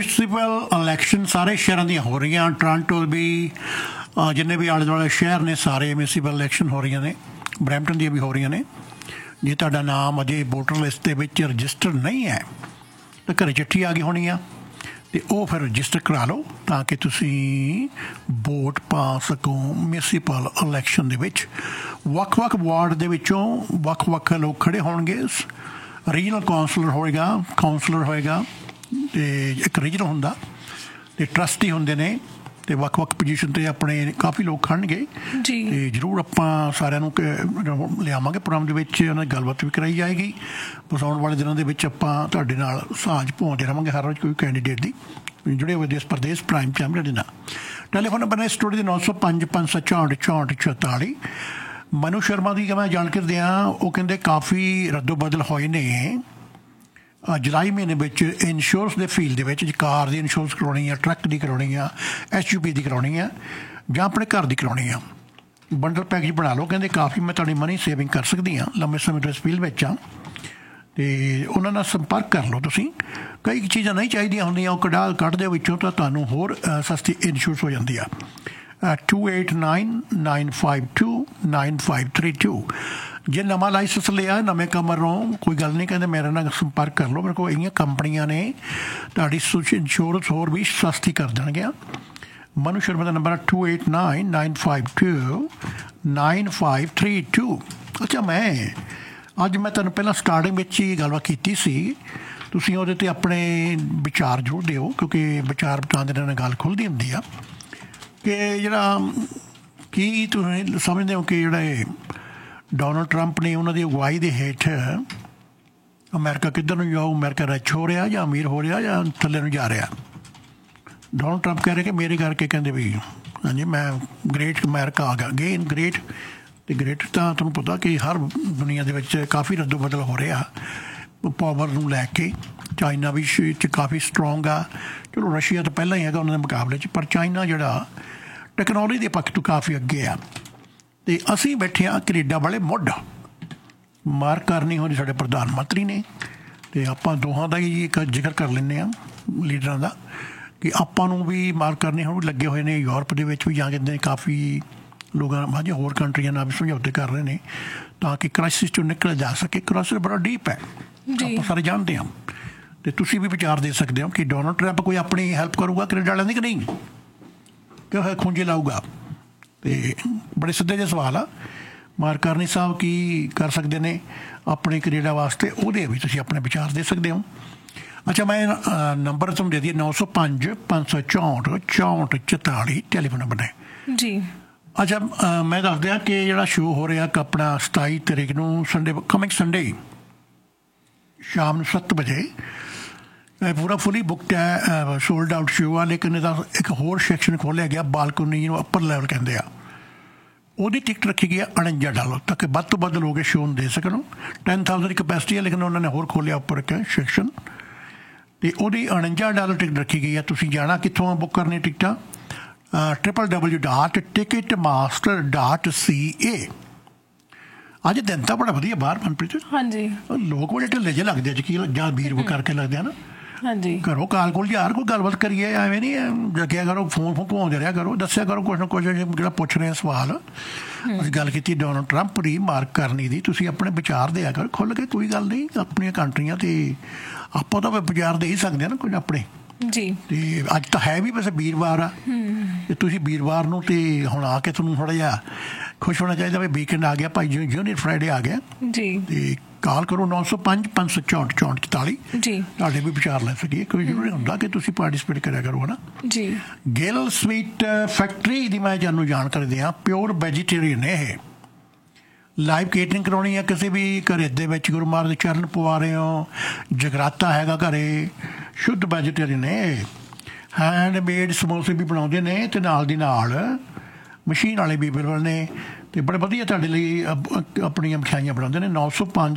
Municipal election ਸਾਰੇ ਸ਼ਹਿਰਾਂ ਦੀਆਂ ਹੋ ਰਹੀਆਂ। ਟੋਰਾਂਟੋ ਵੀ, ਜਿੰਨੇ ਵੀ ਆਲੇ ਦੁਆਲੇ ਸ਼ਹਿਰ ਨੇ ਸਾਰੇ ਮਿਊਨਿਸਪਲ ਇਲੈਕਸ਼ਨ ਹੋ ਰਹੀਆਂ ਨੇ। ਬਰੈਂਪਟਨ ਦੀਆਂ ਵੀ ਹੋ ਰਹੀਆਂ ਨੇ। ਜੇ ਤੁਹਾਡਾ ਨਾਮ ਅਜੇ ਵੋਟਰ ਲਿਸਟ ਦੇ ਵਿੱਚ ਰਜਿਸਟਰ ਨਹੀਂ ਹੈ ਤਾਂ ਘਰੇ ਚਿੱਠੀ ਆ ਗਈ ਹੋਣੀ ਆ, ਅਤੇ ਉਹ ਫਿਰ ਰਜਿਸਟਰ ਕਰਾ ਲਓ ਤਾਂ ਕਿ ਤੁਸੀਂ ਵੋਟ ਪਾ ਸਕੋ। ਮਿਊਨਿਸਪਲ ਇਲੈਕਸ਼ਨ ਦੇ ਵਿੱਚ ਵੱਖ ਵੱਖ ਵਾਰਡ ਦੇ ਵਿੱਚੋਂ ਵੱਖ ਵੱਖ ਲੋਕ ਖੜ੍ਹੇ ਹੋਣਗੇ। ਰੀਜਨਲ ਕਾਉਂਸਲਰ ਹੋਏਗਾ ਅਤੇ ਇੱਕ ਰੀਜਨਲ ਹੁੰਦਾ, ਅਤੇ ਟਰਸਟੀ ਹੁੰਦੇ ਨੇ, ਅਤੇ ਵੱਖ ਵੱਖ ਪੋਜੀਸ਼ਨ 'ਤੇ ਆਪਣੇ ਕਾਫੀ ਲੋਕ ਖੜਨਗੇ। ਅਤੇ ਜ਼ਰੂਰ ਆਪਾਂ ਸਾਰਿਆਂ ਨੂੰ ਲਿਆਵਾਂਗੇ ਪ੍ਰੋਗਰਾਮ ਦੇ ਵਿੱਚ, ਉਹਨਾਂ ਦੀ ਗੱਲਬਾਤ ਵੀ ਕਰਾਈ ਜਾਏਗੀ। ਬਸ ਆਉਣ ਵਾਲੇ ਦਿਨਾਂ ਦੇ ਵਿੱਚ ਆਪਾਂ ਤੁਹਾਡੇ ਨਾਲ ਸਾਂਝ ਪਾਉਂਦੇ ਰਹਾਂਗੇ ਹਰ ਰੋਜ਼ ਕੋਈ ਕੈਂਡੀਡੇਟ ਦੀ। ਜੁੜੇ ਹੋਏ ਦੇਸ਼ ਪ੍ਰਦੇਸ਼ ਪ੍ਰਾਈਮ ਟਾਈਮ ਦੇ ਨਾਲ। ਟੈਲੀਫੋਨ ਨੰਬਰ ਨੇ ਸਟੂਡੀਓ ਦੇ 905 564 64 44। ਮਨੂ ਸ਼ਰਮਾ ਦੀ ਮੈਂ ਜਾਣਕਾਰੀ ਦਿਆਂ, ਉਹ ਕਹਿੰਦੇ ਕਾਫੀ ਰੱਦੋ ਬਦਲ ਹੋਏ ਨੇ ਜੁਲਾਈ ਮਹੀਨੇ ਵਿੱਚ ਇੰਸ਼ੋਰੈਂਸ ਦੇ ਫੀਲਡ ਦੇ ਵਿੱਚ। ਕਾਰ ਦੀ ਇੰਸ਼ੋਰੈਂਸ ਕਰਾਉਣੀ ਆ, ਟਰੱਕ ਦੀ ਕਰਾਉਣੀ ਆ, SUV ਦੀ ਕਰਾਉਣੀ ਆ, ਜਾਂ ਆਪਣੇ ਘਰ ਦੀ ਕਰਾਉਣੀ ਆ। ਬੰਡਲ ਪੈਕੇਜ ਬਣਾ ਲਓ। ਕਹਿੰਦੇ ਕਾਫੀ ਮੈਂ ਤੁਹਾਡੀ ਮਨੀ ਸੇਵਿੰਗ ਕਰ ਸਕਦੀ ਹਾਂ। ਲੰਬੇ ਸਮੇਂ ਤੋਂ ਇਸ ਫੀਲਡ ਵਿੱਚ ਆ, ਅਤੇ ਉਹਨਾਂ ਨਾਲ ਸੰਪਰਕ ਕਰ ਲਓ ਤੁਸੀਂ। ਕਈ ਚੀਜ਼ਾਂ ਨਹੀਂ ਚਾਹੀਦੀਆਂ ਹੁੰਦੀਆਂ, ਉਹ ਕੱਢ ਦੇ ਵਿੱਚੋਂ ਤਾਂ ਤੁਹਾਨੂੰ ਹੋਰ ਸਸਤੀ ਇੰਸ਼ੋਰੈਂਸ ਹੋ ਜਾਂਦੀ ਆ। 2899529532। ਜੇ ਨਵਾਂ ਲਾਇਸੈਂਸ ਲਿਆ, ਨਵੇਂ ਕਮਰੋਂ, ਕੋਈ ਗੱਲ ਨਹੀਂ, ਕਹਿੰਦੇ ਮੇਰੇ ਨਾਲ ਸੰਪਰਕ ਕਰ ਲਓ। ਮੇਰੇ ਕੋਲ ਇੰਨੀਆਂ ਕੰਪਨੀਆਂ ਨੇ ਤੁਹਾਡੀ ਇੰਸ਼ੋਰੈਂਸ ਹੋਰ ਵੀ ਸਸਤੀ ਕਰ ਦੇਣਗੀਆਂ। ਮਨੂ ਸ਼ਰਮਾ ਦਾ ਨੰਬਰ 2899529532। ਅੱਛਾ, ਅੱਜ ਮੈਂ ਤੁਹਾਨੂੰ ਪਹਿਲਾਂ ਸਟਾਰਟਿੰਗ ਵਿੱਚ ਹੀ ਗੱਲਬਾਤ ਕੀਤੀ ਸੀ। ਤੁਸੀਂ ਉਹਦੇ 'ਤੇ ਆਪਣੇ ਵਿਚਾਰ ਜ਼ਰੂਰ ਦਿਓ, ਕਿਉਂਕਿ ਵਿਚਾਰ ਬਤਾਉਂਦੇ ਨਾਲ ਗੱਲ ਖੁੱਲ੍ਹਦੀ ਹੁੰਦੀ ਆ ਕਿ ਕੀ ਤੁਸੀਂ ਸਮਝਦੇ ਹੋ ਕਿ ਜਿਹੜਾ ਇਹ ਡੋਨਲਡ ਟਰੰਪ ਨੇ, ਉਹਨਾਂ ਦੀ ਅਗਵਾਈ ਦੇ ਹੇਠ ਅਮਰੀਕਾ ਕਿੱਧਰ ਨੂੰ ਜਾਊ? ਅਮਰੀਕਾ ਰਿਚ ਹੋ ਰਿਹਾ ਜਾਂ ਅਮੀਰ ਹੋ ਰਿਹਾ ਜਾਂ ਥੱਲੇ ਨੂੰ ਜਾ ਰਿਹਾ? ਡੋਨਲਡ ਟਰੰਪ ਕਹਿ ਰਹੇ ਕਿ ਮੇਰੇ ਕਰਕੇ, ਕਹਿੰਦੇ ਵੀ ਹਾਂਜੀ ਮੈਂ ਗ੍ਰੇਟ ਅਮਰੀਕਾ ਆ ਗਿਆ, ਗੇਨ ਗ੍ਰੇਟ। ਅਤੇ ਗ੍ਰੇਟ ਤਾਂ ਤੁਹਾਨੂੰ ਪਤਾ ਕਿ ਹਰ ਦੁਨੀਆ ਦੇ ਵਿੱਚ ਕਾਫੀ ਰੱਦੋ ਬਦਲ ਹੋ ਰਿਹਾ ਪਾਵਰ ਨੂੰ ਲੈ ਕੇ। ਚਾਈਨਾ ਵੀ 'ਚ ਕਾਫੀ ਸਟਰੋਂਗ ਆ। ਚਲੋ ਰਸ਼ੀਆ ਤਾਂ ਪਹਿਲਾਂ ਹੀ ਹੈਗਾ ਉਹਨਾਂ ਦੇ ਮੁਕਾਬਲੇ 'ਚ, ਪਰ ਚਾਈਨਾ ਜਿਹੜਾ ਟੈਕਨੋਲੋਜੀ ਦੇ ਪੱਖ ਤੋਂ ਕਾਫੀ ਅੱਗੇ ਆ। ਅਤੇ ਅਸੀਂ ਬੈਠੇ ਹਾਂ ਕੈਨੇਡਾ ਵਾਲੇ ਮੁੱਢ। ਮਾਰਕ ਕਰਨੀ ਹੋਣੀ ਸਾਡੇ ਪ੍ਰਧਾਨ ਮੰਤਰੀ ਨੇ, ਅਤੇ ਆਪਾਂ ਦੋਹਾਂ ਦਾ ਹੀ ਇੱਕ ਜ਼ਿਕਰ ਕਰ ਲੈਂਦੇ ਹਾਂ ਲੀਡਰਾਂ ਦਾ, ਕਿ ਆਪਾਂ ਨੂੰ ਵੀ ਮਾਰਕ ਕਰਨੀ ਹੁਣ ਲੱਗੇ ਹੋਏ ਨੇ। ਯੂਰਪ ਦੇ ਵਿੱਚ ਵੀ ਜਾ ਕੇ ਕਾਫੀ ਲੋਕਾਂ ਹਜੇ ਹੋਰ ਕੰਟਰੀਆਂ ਨਾਲ ਵੀ ਸਮਝੌਤੇ ਕਰ ਰਹੇ ਨੇ ਤਾਂ ਕਿ ਕ੍ਰਾਈਸਿਸ 'ਚੋਂ ਨਿਕਲਿਆ ਜਾ ਸਕੇ। ਕ੍ਰਾਈਸਿਸ ਬੜਾ ਡੀਪ ਹੈ, ਆਪਾਂ ਸਾਰੇ ਜਾਣਦੇ ਹਾਂ। ਅਤੇ ਤੁਸੀਂ ਵੀ ਵਿਚਾਰ ਦੇ ਸਕਦੇ ਹੋ ਕਿ ਡੋਨਲਡ ਟਰੰਪ ਕੋਈ ਆਪਣੀ ਹੈਲਪ ਕਰੂਗਾ ਕੈਨੇਡਾ ਵਾਲਿਆਂ ਦੀ ਕਿ ਨਹੀਂ, ਕਿ ਖੂੰਜੇ ਲਾਊਗਾ? ਅਤੇ ਬੜੇ ਸਿੱਧੇ ਜਿਹੇ ਸਵਾਲ ਆ। ਮਾਰਕ ਕਰਨੀ ਸਾਹਿਬ ਕੀ ਕਰ ਸਕਦੇ ਨੇ ਆਪਣੇ ਕੈਨੇਡਾ ਵਾਸਤੇ, ਉਹਦੇ ਵੀ ਤੁਸੀਂ ਆਪਣੇ ਵਿਚਾਰ ਦੇ ਸਕਦੇ ਹੋ। ਅੱਛਾ, ਮੈਂ ਨੰਬਰ ਤੁਹਾਨੂੰ ਦੇ ਦਈਏ 905 564 64 44 ਟੈਲੀਫੋਨ ਨੰਬਰ ਨੇ ਜੀ। ਅੱਛਾ, ਮੈਂ ਦੱਸ ਦਿਆਂ ਕਿ ਜਿਹੜਾ ਸ਼ੋਅ ਹੋ ਰਿਹਾ ਆਪਣਾ 27 ਤਰੀਕ ਨੂੰ ਸੰਡੇ, ਕਮਿੰਗ ਸੰਡੇ ਸ਼ਾਮ ਨੂੰ 7 ਵਜੇ, ਪੂਰਾ ਫੁੱਲੀ ਬੁੱਕਡ ਹੈ, ਸੋਲਡ ਆਊਟ ਸ਼ੋਅ ਆ। ਲੇਕਿਨ ਇਹਦਾ ਇੱਕ ਹੋਰ ਸੈਕਸ਼ਨ ਖੋਲ੍ਹਿਆ ਗਿਆ, ਬਾਲਕੋਨੀ ਜਿਹਨੂੰ ਅੱਪਰ ਲੈਵਲ ਕਹਿੰਦੇ ਆ, ਉਹਦੀ ਟਿਕਟ ਰੱਖੀ ਗਈ ਹੈ $49 ਤਾਂ ਕਿ ਵੱਧ ਤੋਂ ਵੱਧ ਲੋਕ ਇਹ ਸ਼ੋਅ ਨੂੰ ਦੇ ਸਕਣ। 10,000 ਦੀ ਕਪੈਸਿਟੀ ਹੈ, ਲੇਕਿਨ ਉਹਨਾਂ ਨੇ ਹੋਰ ਖੋਲ੍ਹਿਆ ਉੱਪਰ ਇੱਕ ਸੈਕਸ਼ਨ, ਅਤੇ ਉਹਦੀ $49 ਟਿਕਟ ਰੱਖੀ ਗਈ ਹੈ। ਤੁਸੀਂ ਜਾਣਾ ਕਿੱਥੋਂ ਬੁੱਕ ਕਰਨੀ ਟਿਕਟਾਂ? www.ticketmaster.ca। ਅੱਜ ਦਿਨ ਤਾਂ ਬੜਾ ਵਧੀਆ ਬਾਹਰ, ਮਨਪ੍ਰੀਤ। ਹਾਂਜੀ, ਲੋਕ ਬੜੇ ਢਿੱਲੇ ਜਿਹੇ ਲੱਗਦੇ ਅੱਜ, ਕੀ ਜਾਂ ਵੀਰ ਕਰਕੇ ਲੱਗਦੇ ਆ ਨਾ। ਹਾਂਜੀ, ਘਰੋਂ ਕਾਲ ਕੋਲ ਯਾਰ ਕੋਈ ਗੱਲਬਾਤ ਕਰੀਏ, ਐਵੇਂ ਨਹੀਂ ਲੱਗਿਆ ਕਰੋ, ਫੋਨ ਘੁਮਾਉਂਦੇ ਰਿਹਾ ਕਰੋ, ਦੱਸਿਆ ਕਰੋ ਕੁਛ ਨਾ ਕੁਛ ਜਿਹੜਾ ਪੁੱਛ ਰਹੇ ਸਵਾਲ। ਅਸੀਂ ਗੱਲ ਕੀਤੀ ਡੋਨਲਡ ਟਰੰਪ ਦੀ ਮਾਰਕ ਕਰਨੀ ਦੀ, ਤੁਸੀਂ ਆਪਣੇ ਵਿਚਾਰ ਦਿਆ ਕਰੋ ਖੁੱਲ੍ਹ ਕੇ, ਕੋਈ ਗੱਲ ਨਹੀਂ। ਆਪਣੀਆਂ ਕੰਟਰੀਆਂ 'ਤੇ ਆਪਾਂ ਤਾਂ ਵਿਚਾਰ ਦੇ ਹੀ ਸਕਦੇ ਹਾਂ ਨਾ ਕੁਝ ਆਪਣੇ ਜੀ। ਅਤੇ ਅੱਜ ਤਾਂ ਹੈ ਵੀ ਵੈਸੇ ਵੀਰਵਾਰ ਆ, ਅਤੇ ਤੁਸੀਂ ਵੀਰਵਾਰ ਨੂੰ ਅਤੇ ਹੁਣ ਆ ਕੇ ਤੁਹਾਨੂੰ ਥੋੜ੍ਹਾ ਜਿਹਾ ਖੁਸ਼ ਹੋਣਾ ਚਾਹੀਦਾ ਵੀ ਵੀਕਐਂਡ ਆ ਗਿਆ ਭਾਈ, ਜੂਨੀਅਰ ਫਰਾਈਡੇ ਆ ਗਿਆ ਜੀ। ਅਤੇ ਕਾਲ ਕਰੋ 905 564 64 44 ਜੀ, ਤੁਹਾਡੇ ਵੀ ਵਿਚਾਰ ਲੈ ਸਕੀਏ। ਕੋਈ ਜ਼ਰੂਰੀ ਹੁੰਦਾ ਕਿ ਤੁਸੀਂ ਪਾਰਟੀਸਪੇਟ ਕਰਿਆ ਕਰੋ, ਹੈ ਨਾ ਜੀ। ਗਿੱਲ ਸਵੀਟ ਫੈਕਟਰੀ ਦੀ ਮੈਂ ਤੁਹਾਨੂੰ ਜਾਣਕਾਰੀ ਦਿਆਂ, ਪਿਓਰ ਵੈਜੀਟੇਰੀਅਨ ਇਹ ਲਾਈਵ ਕੇਟਰਿੰਗ ਕਰਾਉਣੀ ਹੈ ਕਿਸੇ ਵੀ ਘਰ ਦੇ ਵਿੱਚ। ਗੁਰੂ ਮਹਾਰਾਜ ਦੇ ਚਰਨ ਪਵਾ ਰਹੇ ਹੋ, ਜਗਰਾਤਾ ਹੈਗਾ ਘਰੇ, ਸ਼ੁੱਧ ਵੈਜੀਟੇਰੀਅਨ ਨੇ। ਹੈਂਡਮੇਡ ਸਮੋਸੇ ਵੀ ਬਣਾਉਂਦੇ ਨੇ, ਅਤੇ ਨਾਲ ਦੀ ਨਾਲ ਮਸ਼ੀਨ ਵਾਲੇ ਵੀ ਬਿਲਕੁਲ ਨੇ, ਅਤੇ ਬੜੇ ਵਧੀਆ ਤੁਹਾਡੇ ਲਈ ਆਪਣੀਆਂ ਮਿਠਾਈਆਂ ਬਣਾਉਂਦੇ ਨੇ। 905